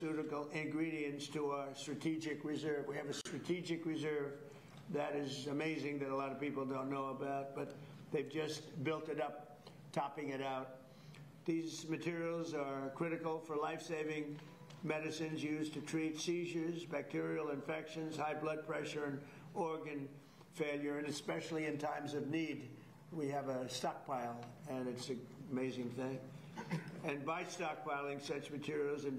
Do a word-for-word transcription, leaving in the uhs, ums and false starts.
pharmaceutical ingredients to our strategic reserve. We have a strategic reserve that is amazing that a lot of people don't know about, but they've just built it up, topping it out. These materials are critical for life-saving medicines used to treat seizures, bacterial infections, high blood pressure, and organ failure, and especially in times of need. We have a stockpile, and it's an amazing thing. And by stockpiling such materials and